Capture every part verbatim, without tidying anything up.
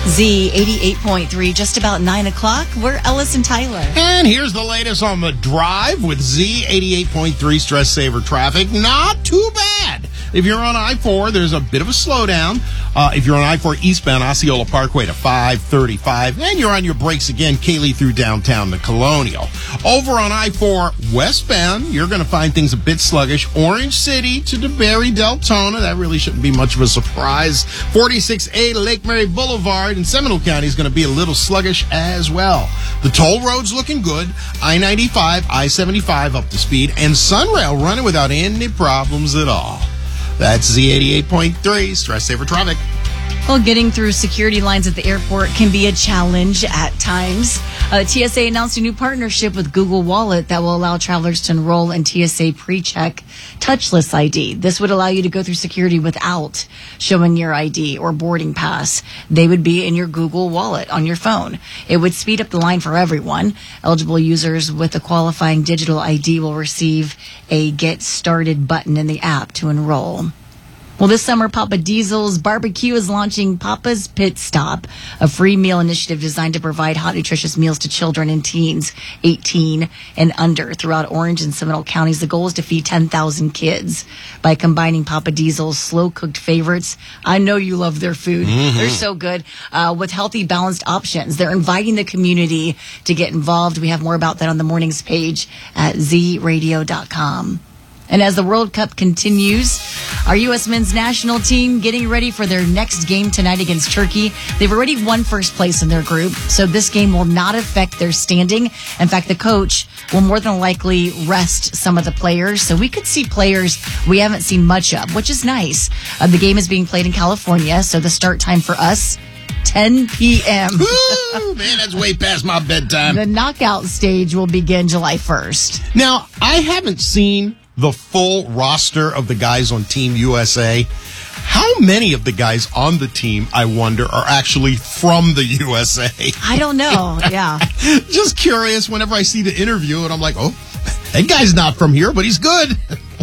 Z eighty-eight point three, just about nine o'clock. We're Ellis and Tyler. And here's the latest on the drive with Z eighty-eight point three Stress Saver traffic. Not too bad. If you're on I four, there's a bit of a slowdown. Uh, if you're on I four eastbound, Osceola Parkway to five thirty-five. And you're on your brakes again, Kaylee through downtown to Colonial. Over on I four westbound, you're going to find things a bit sluggish. Orange City to DeBerry Deltona. That really shouldn't be much of a surprise. forty-six A to Lake Mary Boulevard in Seminole County is going to be a little sluggish as well. The toll road's looking good. I ninety-five, I seventy-five up to speed. And Sunrail running without any problems at all. That's Z eighty-eight point three, Stress Saver Traffic. Well, getting through security lines at the airport can be a challenge at times. Uh, T S A announced a new partnership with Google Wallet that will allow travelers to enroll in T S A PreCheck touchless I D. This would allow you to go through security without showing your I D or boarding pass. They would be in your Google Wallet on your phone. It would speed up the line for everyone. Eligible users with a qualifying digital I D will receive a Get Started button in the app to enroll. Well, this summer, Papa Diesel's Barbecue is launching Papa's Pit Stop, a free meal initiative designed to provide hot, nutritious meals to children and teens eighteen and under throughout Orange and Seminole counties. The goal is to feed ten thousand kids by combining Papa Diesel's slow-cooked favorites. I know you love their food. Mm-hmm. They're so good. Uh, with healthy, balanced options. They're inviting the community to get involved. We have more about that on the morning's page at z radio dot com. And as the World Cup continues, our U S men's national team getting ready for their next game tonight against Turkey. They've already won first place in their group, so this game will not affect their standing. In fact, the coach will more than likely rest some of the players, so we could see players we haven't seen much of, which is nice. Uh, the game is being played in California, so the start time for us, ten p.m. Ooh, man, that's way past my bedtime. The knockout stage will begin July first. Now, I haven't seen the full roster of the guys on Team U S A. How many of the guys on the team, I wonder, are actually from the U S A? I don't know, yeah. Just curious whenever I see the interview, and I'm like, oh, that guy's not from here, but he's good.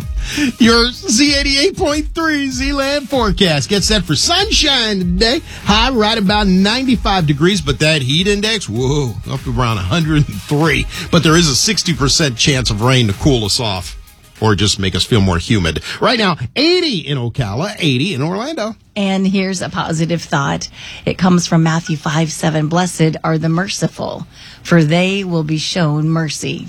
Your Z eighty-eight point three Z-Land forecast gets set for sunshine today. High right about ninety-five degrees, but that heat index, whoa, up to around one hundred three. But there is a sixty percent chance of rain to cool us off, or just make us feel more humid. Right now, eighty in Ocala, eighty in Orlando. And here's a positive thought. It comes from Matthew five seven. Blessed are the merciful, for they will be shown mercy.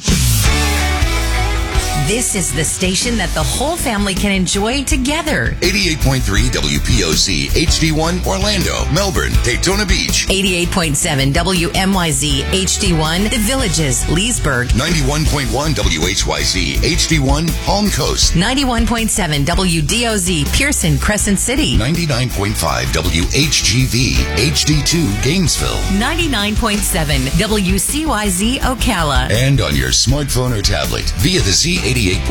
This is the station that the whole family can enjoy together. eighty-eight point three W P O C, H D one, Orlando, Melbourne, Daytona Beach. eighty-eight point seven W M Y Z, H D one, The Villages, Leesburg. ninety-one point one W H Y Z, H D one, Palm Coast. ninety-one point seven W D O Z, Pearson, Crescent City. ninety-nine point five W H G V, H D two, Gainesville. ninety-nine point seven W C Y Z, Ocala. And on your smartphone or tablet via the Z eighty-eight point